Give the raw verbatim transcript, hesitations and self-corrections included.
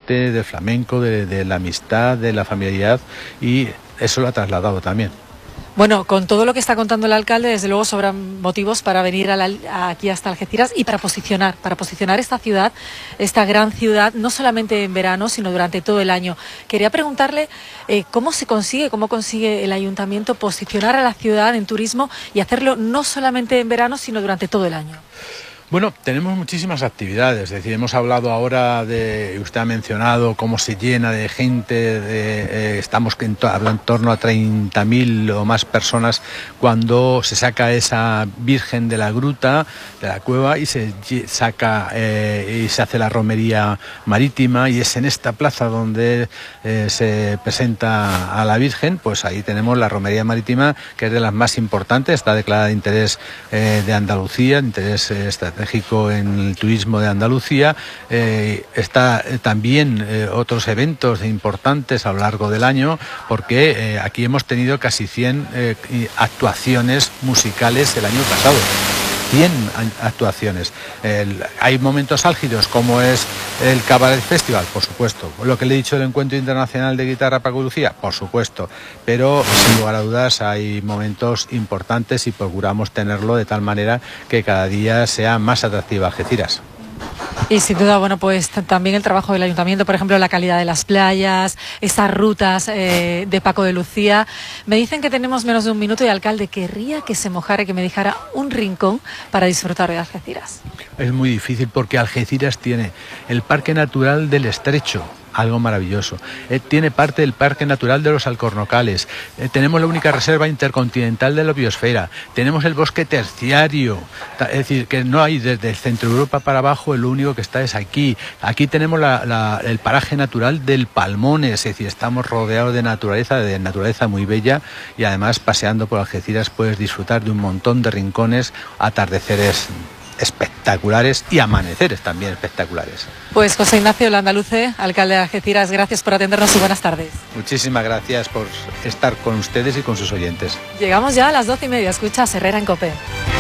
arte, del flamenco, de, de la amistad, de la familiaridad, y eso lo ha trasladado también. Bueno, con todo lo que está contando el alcalde, desde luego sobran motivos para venir a la, a aquí hasta Algeciras y para posicionar, para posicionar esta ciudad, esta gran ciudad, no solamente en verano, sino durante todo el año. Quería preguntarle eh, cómo se consigue, cómo consigue el ayuntamiento posicionar a la ciudad en turismo y hacerlo no solamente en verano, sino durante todo el año. Bueno, tenemos muchísimas actividades, es decir, hemos hablado ahora de, usted ha mencionado cómo se llena de gente, de, eh, estamos en, to en torno a treinta mil o más personas cuando se saca esa Virgen de la Gruta, de la cueva, y se saca eh, y se hace la romería marítima, y es en esta plaza donde eh, se presenta a la Virgen. Pues ahí tenemos la romería marítima, que es de las más importantes, está declarada de interés eh, de Andalucía, de interés eh, estratégico en el turismo de Andalucía. Eh, está eh, también eh, otros eventos importantes a lo largo del año, porque eh, aquí hemos tenido casi cien eh, actuaciones musicales el año pasado. cien actuaciones. El, hay momentos álgidos como es el Cabaret Festival, por supuesto. Lo que le he dicho del Encuentro Internacional de Guitarra Paco de Lucía, por supuesto. Pero sin lugar a dudas hay momentos importantes y procuramos tenerlo de tal manera que cada día sea más atractiva Algeciras. Y sin duda, bueno, pues también el trabajo del ayuntamiento, por ejemplo, la calidad de las playas, esas rutas eh, de Paco de Lucía. Me dicen que tenemos menos de un minuto y, alcalde, querría que se mojara y que me dejara un rincón para disfrutar de Algeciras. Es muy difícil porque Algeciras tiene el Parque Natural del Estrecho, algo maravilloso. Eh, tiene parte del Parque Natural de los Alcornocales. Eh, tenemos la única reserva intercontinental de la biosfera. Tenemos el bosque terciario. Es decir, que no hay desde el centro de Europa para abajo, el único que está es aquí. Aquí tenemos la, la, el paraje natural del Palmones. Es decir, estamos rodeados de naturaleza, de naturaleza muy bella, y además paseando por Algeciras puedes disfrutar de un montón de rincones, atardeceres espectaculares y amaneceres también espectaculares. Pues José Ignacio Landaluce, alcalde de Algeciras, gracias por atendernos y buenas tardes. Muchísimas gracias por estar con ustedes y con sus oyentes. Llegamos ya a las doce y media, escucha Herrera en COPE.